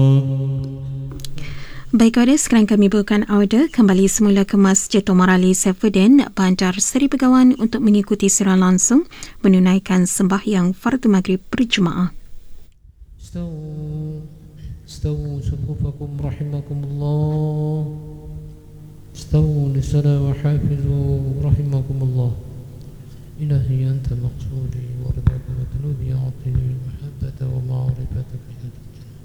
Baik audio, sekarang kami bawakan audio kembali semula ke Masjid Omar Ali Saifuddin, Bandar Seri Begawan untuk mengikuti secara langsung menunaikan sembahyang fardu maghrib berjemaah. استووا صفوفكم رحمكم الله استووا للصلاة وحافظوا رحمكم الله إلهي أنت مقصودي